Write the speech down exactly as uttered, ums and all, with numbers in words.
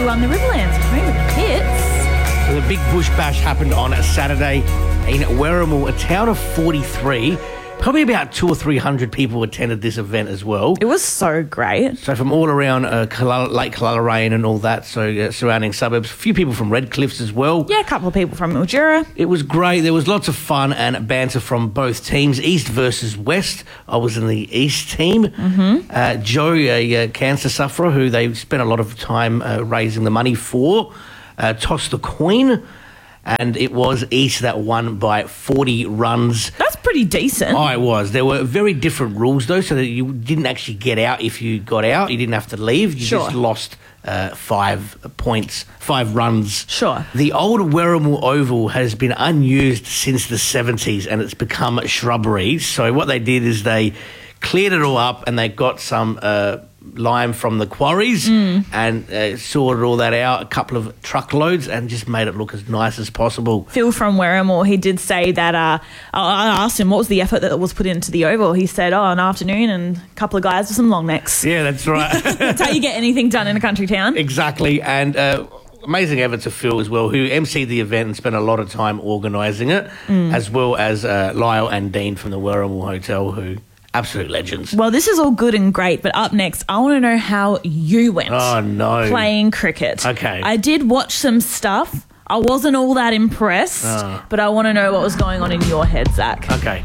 we won the Riverlands Cream of the Hits. So the big bush bash happened on a Saturday in Werrimal, a town of forty-three. Probably about two or three hundred people attended this event as well. It was so great. So from all around uh, Killala, Lake Killarraine and all that, so uh, surrounding suburbs. A few people from Redcliffs as well. Yeah, a couple of people from Mildura. It was great. There was lots of fun and banter from both teams, East versus West. I was in the East team. Mm-hmm. Uh, Joe, a uh, cancer sufferer who they spent a lot of time uh, raising the money for, uh, tossed the coin, and it was East that won by forty runs. That's pretty decent. Oh, it was. There were very different rules, though, so that you didn't actually get out if you got out. You didn't have to leave. You Sure. just lost uh, five points, five runs. Sure. The old Werrimal Oval has been unused since the seventies, and it's become shrubbery. So what they did is they cleared it all up, and they got some uh, lime from the quarries Mm. and uh, sorted all that out, a couple of truckloads, and just made it look as nice as possible. Phil from Werrimal, he did say that, uh, I asked him what was the effort that was put into the Oval. He said, oh, an afternoon and a couple of guys with some long necks. Yeah, that's right. That's how you get anything done in a country town. Exactly, and uh, amazing effort to Phil as well, who emceed the event and spent a lot of time organising it, Mm. as well as uh, Lyle and Dean from the Werrimal Hotel, who absolute legends. Well, this is all good and great, but up next, I want to know how you went Oh, no. playing cricket. Okay. I did watch some stuff. I wasn't all that impressed, Ah. but I want to know what was going on in your head, Zach. Okay.